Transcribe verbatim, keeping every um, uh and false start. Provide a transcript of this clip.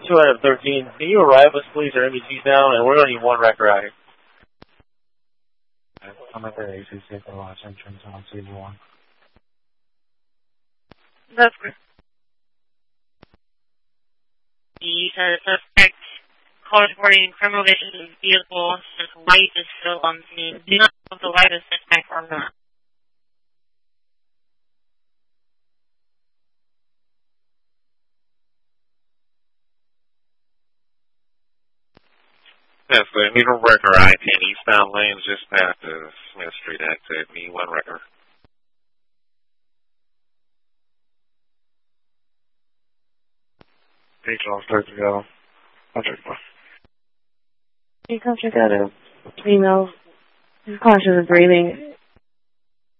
two out of thirteen. Can you arrive us, please? Our M B T's down, and we're going to need one record out here. I'm at the A C C for Los Entrance on C one. That's good. The uh, suspect called reporting criminal vision of the vehicle since light is still on scene. Do not know if the light is suspect or not. Yes, they need a record I ten eastbound lanes just past the Smith Street exit. Need one record. H all start to go. I'll check one. You come check out a female cautious breathing